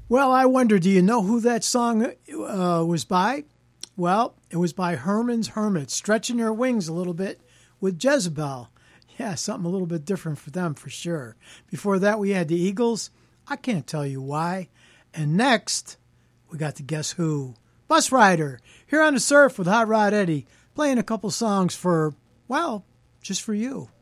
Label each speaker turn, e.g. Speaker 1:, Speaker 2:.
Speaker 1: Well, I wonder, do you know who that song was by? Well, it was by Herman's Hermits, stretching their wings a little bit with Jezebel. Yeah, something a little bit different for them, for sure. Before that, we had the Eagles. I can't tell you why. And next, we got the Guess Who? Bus Rider, here on the Surf with Hot Rod Eddie, playing a couple songs for, well, just for you.